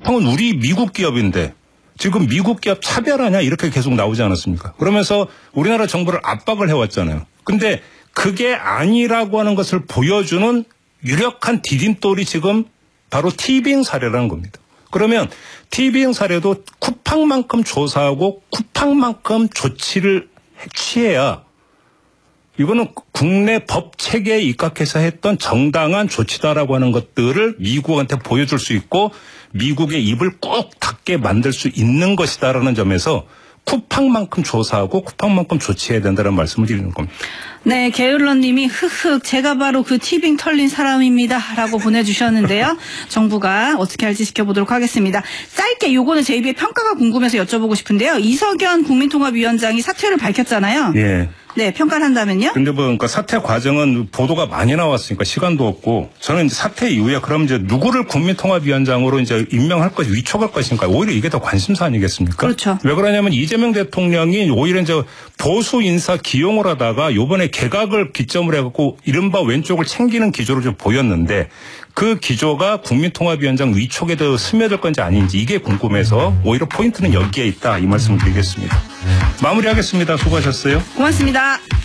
쿠팡은 우리 미국 기업인데 지금 미국 기업 차별하냐 이렇게 계속 나오지 않았습니까? 그러면서 우리나라 정부를 압박을 해왔잖아요. 근데 그게 아니라고 하는 것을 보여주는 유력한 디딤돌이 지금 바로 티빙 사례라는 겁니다. 그러면 티빙 사례도 쿠팡만큼 조사하고 쿠팡만큼 조치를 취해야 이거는 국내 법 체계에 입각해서 했던 정당한 조치다라고 하는 것들을 미국한테 보여줄 수 있고 미국의 입을 꼭 닫게 만들 수 있는 것이다라는 점에서 쿠팡만큼 조사하고 쿠팡만큼 조치해야 된다는 말씀을 드리는 겁니다. 네, 게을러님이 흑흑 제가 바로 그 티빙 털린 사람입니다 라고 보내주셨는데요. 정부가 어떻게 할지 지켜보도록 하겠습니다. 짧게 요거는 제2의 평가가 궁금해서 여쭤보고 싶은데요. 이석연 국민통합위원장이 사퇴를 밝혔잖아요. 예. 네, 평가를 한다면요? 근데 뭐, 그러니까 사퇴 과정은 보도가 많이 나왔으니까 시간도 없고, 저는 이제 사퇴 이후에 그럼 이제 누구를 국민통합위원장으로 이제 임명할 것이 위촉할 것인가, 오히려 이게 더 관심사 아니겠습니까? 그렇죠. 왜 그러냐면 이재명 대통령이 오히려 이제 보수 인사 기용을 하다가 요번에 개각을 기점으로 해갖고 이른바 왼쪽을 챙기는 기조로 좀 보였는데, 그 기조가 국민통합위원장 위촉에 더 스며들 건지 아닌지 이게 궁금해서 오히려 포인트는 여기에 있다 이 말씀을 드리겠습니다. 마무리하겠습니다. 수고하셨어요. 고맙습니다.